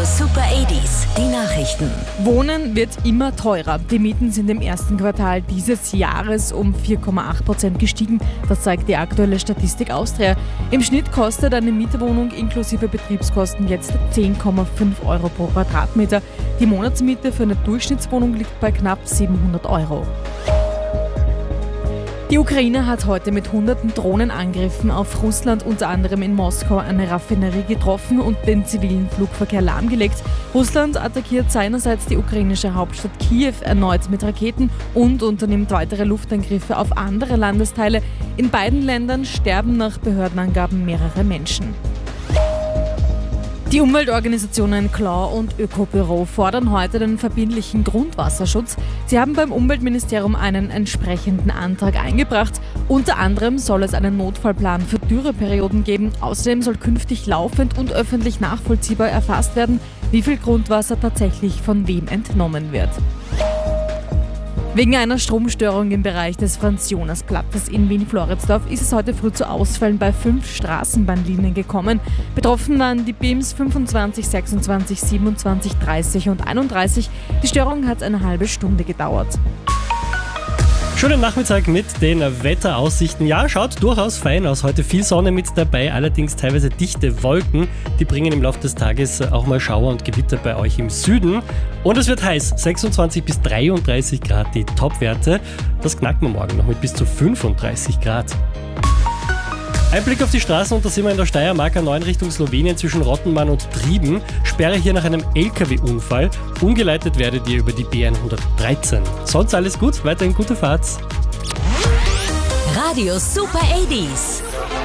Radio Super 80s, die Nachrichten. Wohnen wird immer teurer. Die Mieten sind im ersten Quartal dieses Jahres um 4,8% gestiegen. Das zeigt die aktuelle Statistik Austria. Im Schnitt kostet eine Mietwohnung inklusive Betriebskosten jetzt 10,5 Euro pro Quadratmeter. Die Monatsmiete für eine Durchschnittswohnung liegt bei knapp 700 Euro. Die Ukraine hat heute mit hunderten Drohnenangriffen auf Russland, unter anderem in Moskau, eine Raffinerie getroffen und den zivilen Flugverkehr lahmgelegt. Russland attackiert seinerseits die ukrainische Hauptstadt Kiew erneut mit Raketen und unternimmt weitere Luftangriffe auf andere Landesteile. In beiden Ländern sterben nach Behördenangaben mehrere Menschen. Die Umweltorganisationen Claw und Ökobüro fordern heute den verbindlichen Grundwasserschutz. Sie haben beim Umweltministerium einen entsprechenden Antrag eingebracht. Unter anderem soll es einen Notfallplan für Dürreperioden geben. Außerdem soll künftig laufend und öffentlich nachvollziehbar erfasst werden, wie viel Grundwasser tatsächlich von wem entnommen wird. Wegen einer Stromstörung im Bereich des Franz-Jonas-Platzes in Wien-Floridsdorf ist es heute früh zu Ausfällen bei 5 Straßenbahnlinien gekommen. Betroffen waren die BIMs 25, 26, 27, 30 und 31. Die Störung hat eine halbe Stunde gedauert. Schönen Nachmittag mit den Wetteraussichten. Ja, schaut durchaus fein aus. Heute viel Sonne mit dabei, allerdings teilweise dichte Wolken. Die bringen im Laufe des Tages auch mal Schauer und Gewitter bei euch im Süden. Und es wird heiß, 26 bis 33 Grad die Topwerte. Das knacken wir morgen noch mit bis zu 35 Grad. Ein Blick auf die Straßen und da sind wir in der Steiermark A9 Richtung Slowenien zwischen Rottenmann und Trieben. Sperre hier nach einem LKW-Unfall. Umgeleitet werdet ihr über die B113. Sonst alles gut, weiterhin gute Fahrt. Radio Super 80s.